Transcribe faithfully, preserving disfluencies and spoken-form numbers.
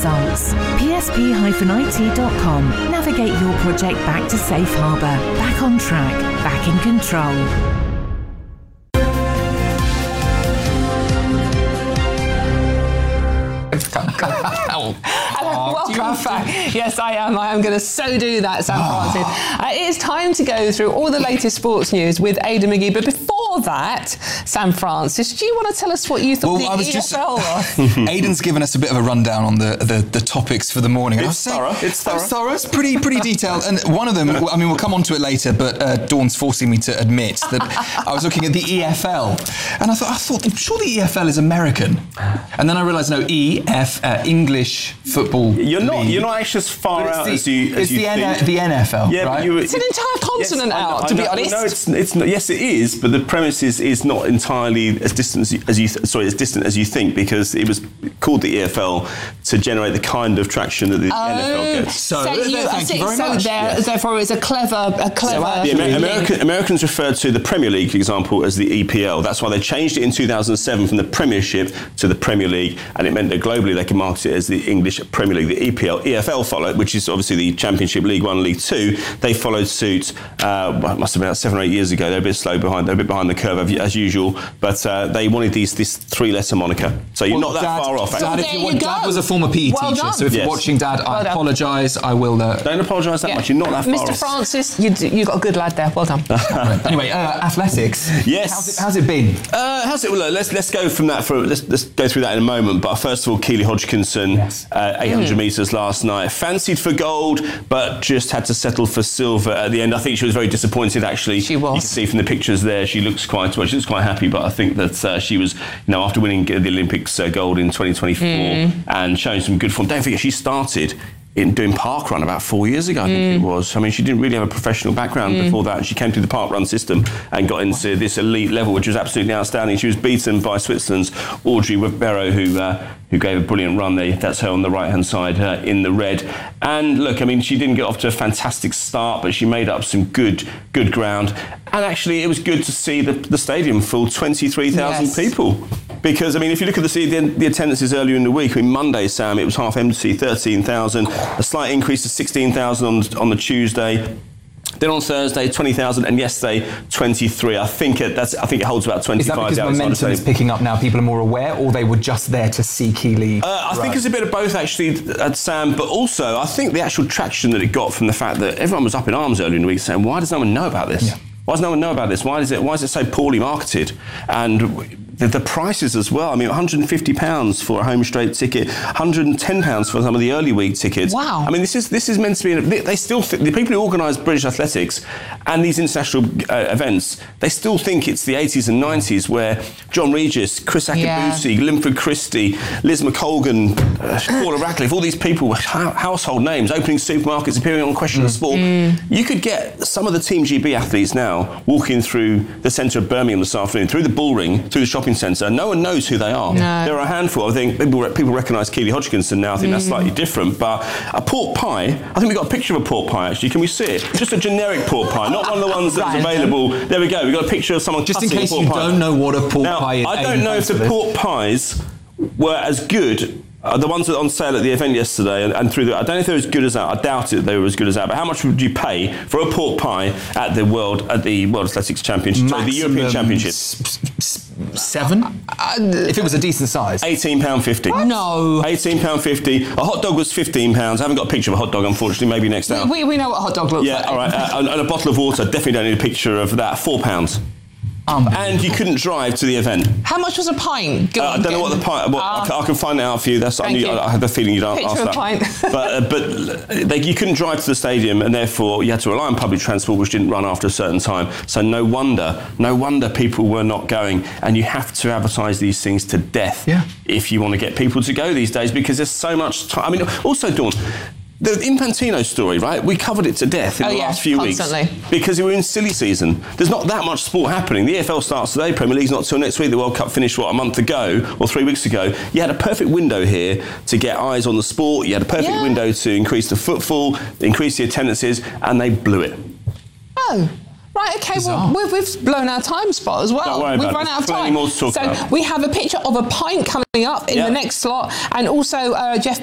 results. P S P I T dot com. Navigate your project back to safe harbour, back on track, back in control. Oh, welcome back. Yes, I am. I am going to so do that, Sam Francis. Uh, it is time to go through all the latest sports news with Aidan McGee. But before that, Sam Francis, do you want to tell us what you thought well, the I was E F L just, was? Aidan's given us a bit of a rundown on the, the, the topics for the morning. It's I was saying, thorough. It's thorough. It's thorough. It's pretty, pretty detailed. And one of them, I mean, we'll come on to it later, but uh, Dawn's forcing me to admit that I was looking at the E F L. And I thought, I thought, I'm sure the E F L is American. And then I realised, no, E F, uh, English Football You're not. League. You're not actually as far out the, as you. As it's you the, think. N- the N F L, yeah, right? But you, It's an entire continent yes, out, I know, to I be know, honest. No, it's, it's not. Yes, it is. But the premise is, is not entirely as distant as you, as you. Sorry, as distant as you think, because it was called the E F L to generate the kind of traction that the Oh, N F L gets. So, so you, thank you very so much. there, Yes. therefore, it's a clever, a clever. The Amer- American, Americans refer to the Premier League, for example, as the E P L. That's why they changed it in two thousand seven from the Premiership to the Premier League, and it meant that globally they could market it as the English Premier League. The E P L, E F L followed, which is obviously the Championship, League One, League Two. They followed suit. Uh, well, it must have been about seven or eight years ago. They're a bit slow behind. They're a bit behind the curve as usual, but uh, they wanted these this three-letter moniker. So you're Well, not that Dad, far off. Dad, Well, if there you you want, go. Dad was a former P E Well teacher, done. so if Yes. you're watching, Dad, I Well done. apologise. I will. Uh, Don't apologise that Yeah. much. You're not that far Mister off. Francis, you you got a good lad there. Well done. anyway, uh, athletics. Yes. How's it, how's it been? Uh, how's it? Well, look, let's let's go from that for let's, let's go through that in a moment. But first of all, Keely Hodgkinson, Yes. uh, eight hundred metres last night, fancied for gold, but just had to settle for silver at the end. I think she was very disappointed. Actually, She was. You can see from the pictures there, she looks quite well. She looks quite happy. But I think that uh, she was, you know, after winning the Olympics uh, gold in twenty twenty-four and showing some good form. Don't forget, she started in doing parkrun about four years ago, I think it was. I mean, she didn't really have a professional background before that. She came through the parkrun system and got into this elite level, which was absolutely outstanding. She was beaten by Switzerland's Audrey Webero, who uh, who gave a brilliant run there. That's her on the right-hand side uh, in the red. And look, I mean, she didn't get off to a fantastic start, but she made up some good good ground. And actually, it was good to see the, the stadium full, twenty-three thousand Yes. people. Because, I mean, if you look at the, the, the attendances earlier in the week, I mean, Monday, Sam, it was half empty, thirteen thousand, a slight increase to sixteen thousand on, on the Tuesday. Then on Thursday, twenty thousand, and yesterday, twenty-three. I think it, that's, I think it holds about Is twenty-five. that because down, momentum is picking up now? People are more aware, or they were just there to see Keely? Uh, I think it's a bit of both, actually, uh, Sam, but also I think the actual traction that it got from the fact that everyone was up in arms earlier in the week saying, why does no one know about this? Yeah. Why does no one know about this? Why is it? Why is it so poorly marketed? And the, the prices as well. I mean, one hundred and fifty pounds for a home straight ticket, one hundred and ten pounds for some of the early week tickets. Wow. I mean, this is this is meant to be. They, they still think, the people who organise British athletics and these international uh, events, they still think it's the eighties and nineties where John Regis, Chris Akabusi, Yeah. Linford Christie, Liz McColgan, uh, Paula Radcliffe, all these people with household names, opening supermarkets, appearing on Question of Sport. You could get some of the Team G B athletes now walking through the centre of Birmingham this afternoon, through the Bull Ring, through the shopping centre. No one knows who they are. No. There are a handful. I think people, people recognise Keely Hodgkinson now. I think that's slightly different. But a pork pie, I think we've got a picture of a pork pie, actually. Can we see it? Just a generic pork pie, not one of the ones that's available. There we go. We've got a picture of someone Just in cutting case a pork you pie. don't know what a pork Now, pie is. I don't Aidan, know if thanks for the this. pork pies were as good. Uh, the ones that were on sale at the event yesterday and, and through the, I don't know if they were as good as that. I doubt it they were as good as that. But how much would you pay for a pork pie at the World at the World Athletics Championship, sorry, the European Maximum Championship? s- s- Seven? if it was a decent size. eighteen pounds fifty. No. eighteen pounds fifty. A hot dog was fifteen pounds. I haven't got a picture of a hot dog, unfortunately. Maybe next hour. We, we know what a hot dog looks Yeah, like. all right. Uh, and, and a bottle of water. Definitely don't need a picture of that. Four pounds. And you couldn't drive to the event. How much was a pint? Go Uh, I on, don't know go what the on. pint. Well, I, Ah. can, I can find it out for you. That's I, Thank knew, you. I had the feeling you'd ask Picture that. of pint. but uh, but they, you couldn't drive to the stadium, and therefore you had to rely on public transport, which didn't run after a certain time. So no wonder, no wonder people were not going. And you have to advertise these things to death Yeah. if you want to get people to go these days, because there's so much time. I mean, also, Dawn. The Infantino story, right? We covered it to death in Oh, the yeah, last few constantly. weeks because we were in silly season. There's not that much sport happening. The E F L starts today. Premier League's not till next week. The World Cup finished what a month ago or three weeks ago. You had a perfect window here to get eyes on the sport. You had a perfect Yeah. window to increase the footfall, increase the attendances, and they blew it. Oh. Right, okay, well, we've, we've blown our time spot as well. Don't worry we've about run it. out of Plenty time. more to talk so about. we have a picture of a pint coming up in Yeah. the next slot, and also uh, Jeff